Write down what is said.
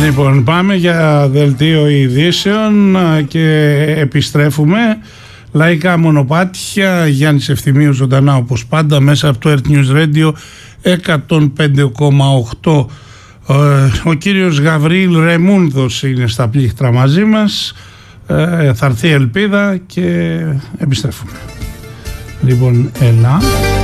Λοιπόν, πάμε για δελτίο ειδήσεων και επιστρέφουμε. Λαϊκά μονοπάτια, Γιάννης Ευθυμίου ζωντανά όπως πάντα μέσα από το Earth News Radio 105,8. Ο κύριος Γαβρίλ Ρεμούνδος είναι στα πλήκτρα μαζί μας. Θα έρθει η ελπίδα και επιστρέφουμε. Λοιπόν, έλα.